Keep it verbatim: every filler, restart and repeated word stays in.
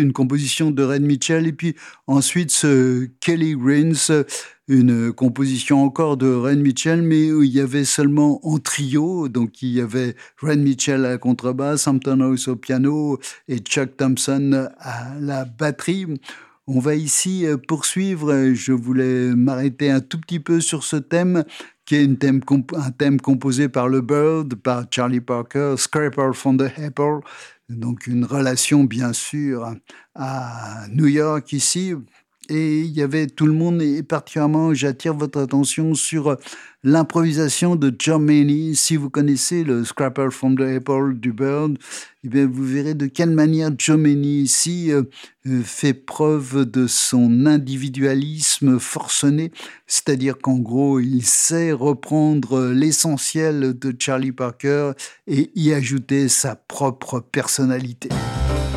une composition de Red Mitchell, et puis ensuite ce Kelly Greens, une composition encore de Red Mitchell, mais où il y avait seulement en trio, donc il y avait Red Mitchell à la contrebasse, Hampton House au piano et Chuck Thompson à la batterie. On va ici poursuivre, je voulais m'arrêter un tout petit peu sur ce thème, qui est une thème comp- un thème composé par le Bird, par Charlie Parker, Scraper from the Apple, donc une relation bien sûr à New York ici. Et il y avait tout le monde, et particulièrement, j'attire votre attention sur l'improvisation de John Maney. Si vous connaissez le Scraper from the Apple du Bird, eh bien, vous verrez de quelle manière John Maney ici euh, euh, fait preuve de son individualisme forcené, c'est-à-dire qu'en gros, il sait reprendre l'essentiel de Charlie Parker et y ajouter sa propre personnalité.